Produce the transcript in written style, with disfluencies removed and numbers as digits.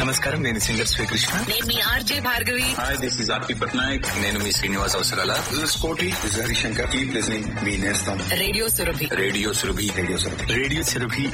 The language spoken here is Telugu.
నమస్కారం, నేను సింగర్ శ్రీకృష్ణ. నేను మీ RJ Bhargavi. Hi, this is ఆర్పి పట్నాయక్. నేను మీ శ్రీనివాస్ అవసరాల. This is Koti. This is Harishankar. Keep listening. Me Nestam. Radio Surabhi. Radio Surabhi. Radio Sarabhi. Radio Surabhi